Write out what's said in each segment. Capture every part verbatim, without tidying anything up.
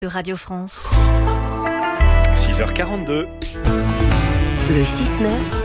de Radio France. six heures quarante-deux. Le six neuf.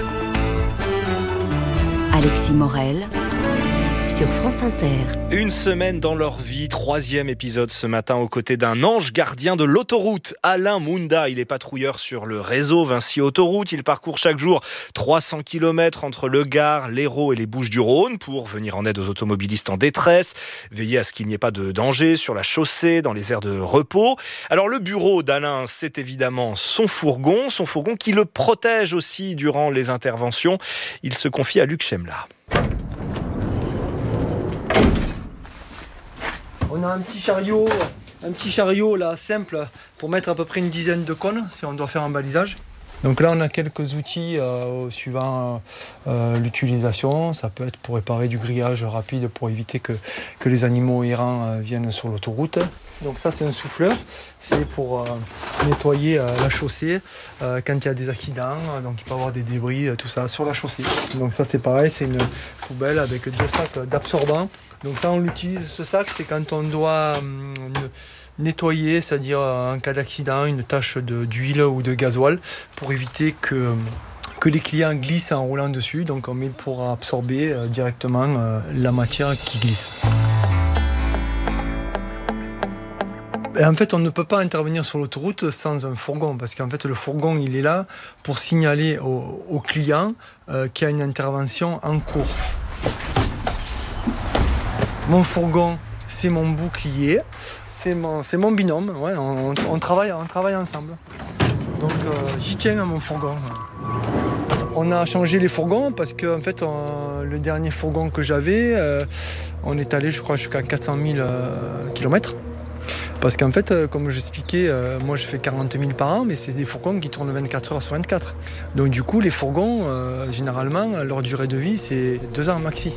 Alexis Morel sur France Inter. Une semaine dans leur vie, troisième épisode ce matin aux côtés d'un ange gardien de l'autoroute, Alain Mounda. Il est patrouilleur sur le réseau Vinci Autoroute. Il parcourt chaque jour trois cents kilomètres entre le Gard, l'Hérault et les Bouches-du-Rhône pour venir en aide aux automobilistes en détresse, veiller à ce qu'il n'y ait pas de danger sur la chaussée, dans les aires de repos. Alors le bureau d'Alain, c'est évidemment son fourgon, son fourgon qui le protège aussi durant les interventions. Il se confie à Luc Chemla. On a un petit chariot, un petit chariot là simple pour mettre à peu près une dizaine de cônes si on doit faire un balisage. Donc là on a quelques outils euh, suivant euh, l'utilisation. Ça peut être pour réparer du grillage rapide pour éviter que, que les animaux errants euh, viennent sur l'autoroute. Donc ça c'est un souffleur, c'est pour euh, nettoyer euh, la chaussée euh, quand il y a des accidents, donc il peut y avoir des débris, euh, tout ça sur la chaussée. Donc ça c'est pareil, c'est une poubelle avec deux sacs d'absorbants. Donc ça on l'utilise, ce sac c'est quand on doit euh, nettoyer, c'est-à-dire en cas d'accident, une tache de, d'huile ou de gasoil pour éviter que, que les clients glissent en roulant dessus. Donc on met pour absorber euh, directement euh, la matière qui glisse. Et en fait, on ne peut pas intervenir sur l'autoroute sans un fourgon, parce qu'en fait, le fourgon, il est là pour signaler au, au client euh, qu'il y a une intervention en cours. Mon fourgon, c'est mon bouclier, c'est mon, c'est mon binôme, ouais, on, on, travaille, on travaille ensemble. Donc euh, j'y tiens à mon fourgon. On a changé les fourgons parce que en fait, on, le dernier fourgon que j'avais, euh, on est allé, je crois, jusqu'à quatre cent mille euh, kilomètres. Parce qu'en fait, euh, comme je expliquais, euh, moi je fais quarante mille par an, mais c'est des fourgons qui tournent vingt-quatre heures sur vingt-quatre. Donc du coup, les fourgons, euh, généralement, leur durée de vie, c'est deux ans maxi.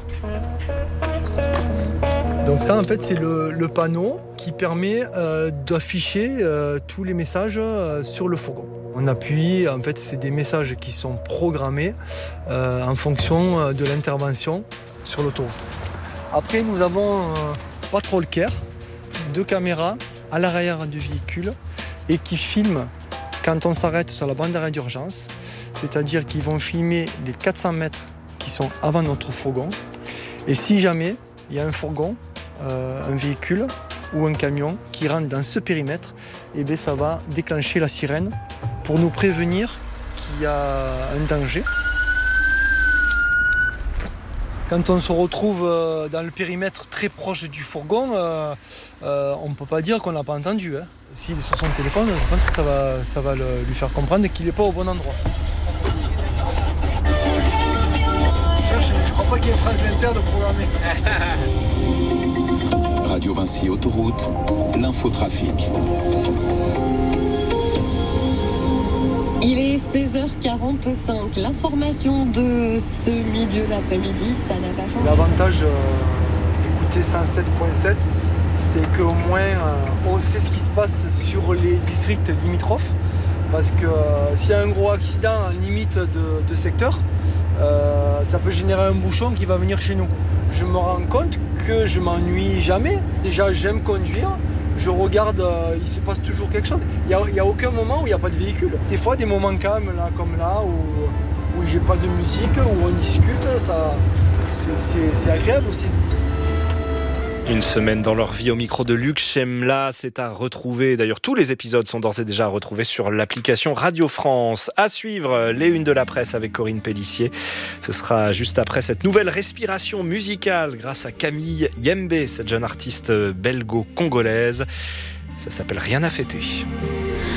Donc ça, en fait, c'est le, le panneau qui permet euh, d'afficher euh, tous les messages euh, sur le fourgon. On appuie, en fait, c'est des messages qui sont programmés euh, en fonction euh, de l'intervention sur l'autoroute. Après, nous avons euh, Patrol Care, deux caméras à l'arrière du véhicule et qui filment quand on s'arrête sur la bande d'arrêt d'urgence, c'est-à-dire qu'ils vont filmer les quatre cents mètres qui sont avant notre fourgon. Et si jamais il y a un fourgon, euh, un véhicule ou un camion qui rentre dans ce périmètre, et bien ça va déclencher la sirène pour nous prévenir qu'il y a un danger. Quand on se retrouve dans le périmètre très proche du fourgon, euh, euh, on ne peut pas dire qu'on n'a pas entendu. Hein. S'il est sur son téléphone, je pense que ça va, ça va le, lui faire comprendre qu'il n'est pas au bon endroit. Je ne crois pas qu'il y ait France Inter de programmer. Radio Vinci Autoroute, l'infotrafic. Il est seize heures quarante-cinq. L'information de ce milieu d'après-midi, ça n'a pas changé. L'avantage euh, d'écouter cent sept virgule sept, c'est qu'au moins euh, on sait ce qui se passe sur les districts limitrophes. Parce que euh, s'il y a un gros accident en limite de, de secteur, euh, ça peut générer un bouchon qui va venir chez nous. Je me rends compte que je m'ennuie jamais. Déjà, j'aime conduire. Je regarde, euh, il se passe toujours quelque chose. Il n'y a, a aucun moment où il n'y a pas de véhicule. Des fois, des moments calmes, là, comme là, où, où j'ai pas de musique, où on discute, ça, c'est, c'est, c'est agréable aussi. Une semaine dans leur vie au micro de Luc Chemla, c'est à retrouver. D'ailleurs, tous les épisodes sont d'ores et déjà à retrouver sur l'application Radio France. À suivre, les unes de la presse avec Corinne Pellissier. Ce sera juste après cette nouvelle respiration musicale grâce à Camille Yembe, cette jeune artiste belgo-congolaise. Ça s'appelle Rien à fêter.